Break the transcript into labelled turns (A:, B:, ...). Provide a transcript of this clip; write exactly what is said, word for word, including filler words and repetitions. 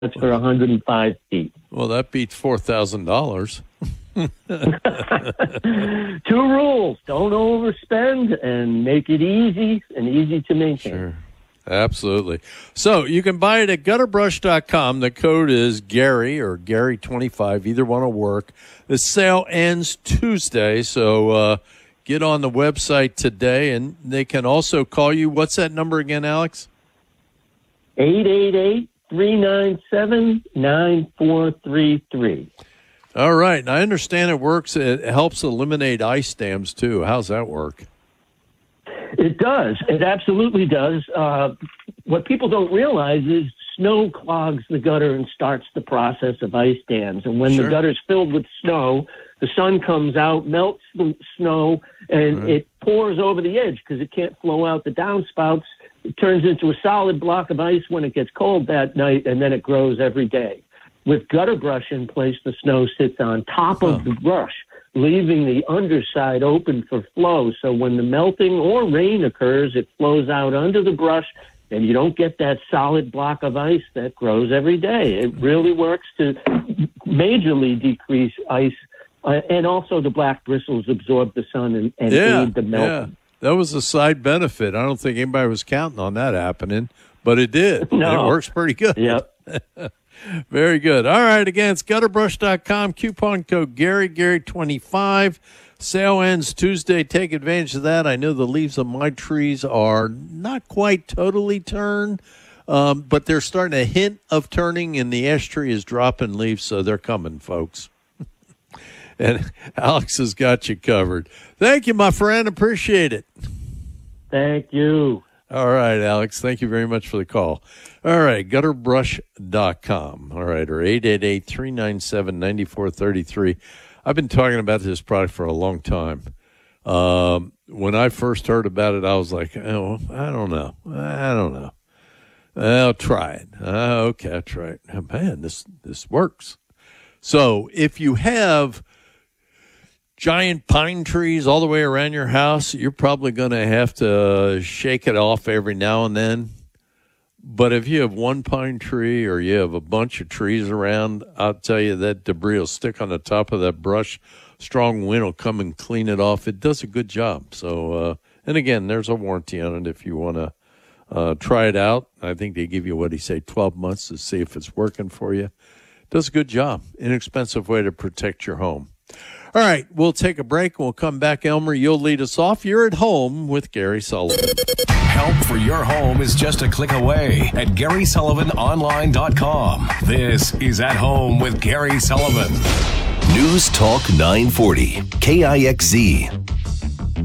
A: That's for one hundred five feet.
B: Well, that beats four thousand dollars.
A: Two rules. Don't overspend and make it easy and easy to maintain.
B: Sure. Absolutely. So you can buy it at gutter brush dot com. The code is Gary or Gary twenty-five. Either one will work. The sale ends Tuesday, so uh, get on the website today, and they can also call you. What's that number again, Alex?
A: eight eight eight, three nine seven, nine four three three.
B: All right. And I understand it works. It helps eliminate ice dams, too. How's that work?
A: It does. It absolutely does. Uh, what people don't realize is snow clogs the gutter and starts the process of ice dams. And when
B: Sure.
A: the gutter's filled with snow, the sun comes out, melts the snow, and
B: Right.
A: it pours over the edge because it can't flow out the downspouts. It turns into a solid block of ice when it gets cold that night, and then it grows every day. With gutter brush in place, the snow sits on top of
B: Oh.
A: the brush, leaving the underside open for flow. So when the melting or rain occurs, it flows out under the brush, and you don't get that solid block of ice that grows every day. It really works to majorly decrease ice, uh, and also the black bristles absorb the sun and, and
B: Yeah,
A: aid the melting.
B: yeah. That was a side benefit. I don't think anybody was counting on that happening, but it did.
A: No.
B: And it works pretty good.
A: Yep.
B: Very good. All right. Again, it's gutter brush dot com. Coupon code Gary, Gary twenty-five. Sale ends Tuesday. Take advantage of that. I know the leaves on my trees are not quite totally turned, um, but they're starting a hint of turning, and the ash tree is dropping leaves, so they're coming, folks. And Alex has got you covered. Thank you, my friend. Appreciate it.
A: Thank you.
B: All right, Alex. Thank you very much for the call. All right, gutter brush dot com. All right, or eight eight eight, three nine seven, nine four three three. I've been talking about this product for a long time. Um, when I first heard about it, I was like, oh, I don't know. I don't know. I'll try it. Uh, okay, I'll try it. Oh, man, this, this works. So if you have giant pine trees all the way around your house, you're probably going to have to shake it off every now and then. But if you have one pine tree or you have a bunch of trees around, I'll tell you that debris will stick on the top of that brush. Strong wind will come and clean it off. It does a good job. So, uh, and again, there's a warranty on it if you want to uh, try it out. I think they give you, what do you say, twelve months to see if it's working for you. Does a good job. Inexpensive way to protect your home. All right, we'll take a break. We'll come back. Elmer, you'll lead us off. You're at home with Gary Sullivan.
C: Help for your home is just a click away at Gary Sullivan Online dot com. This is At Home with Gary Sullivan.
D: News Talk nine forty, K I X Z.